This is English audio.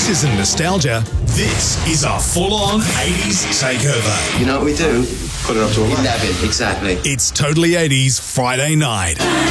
This isn't nostalgia. This is a full-on 80s takeover. You know what we do? Put it up to 11. 11, exactly. It's Totally 80s Friday night.